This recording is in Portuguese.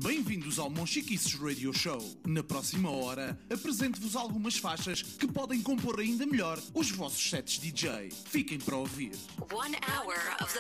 Bem-vindos ao Monchiquices Radio Show. Na próxima hora, apresento-vos algumas faixas que podem compor ainda melhor os vossos sets DJ. Fiquem para ouvir. 1 hour of